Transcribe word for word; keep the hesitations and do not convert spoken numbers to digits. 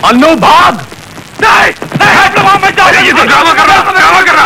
अन्नू भाग। नहीं, नहीं, आप लोग वहां मत जाओ। ये तो ड्रामा कर रहा है, ड्रामा कर रहा